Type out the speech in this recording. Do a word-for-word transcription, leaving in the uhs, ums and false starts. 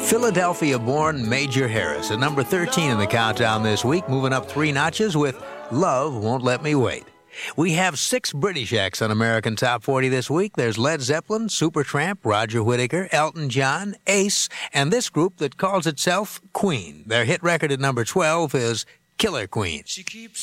Philadelphia-born Major Harris at number thirteen in the countdown this week, moving up three notches with Love Won't Let Me Wait. We have six British acts on American Top forty this week. There's Led Zeppelin, Supertramp, Roger Whittaker, Elton John, Ace, and this group that calls itself Queen. Their hit record at number twelve is Killer Queen. She keeps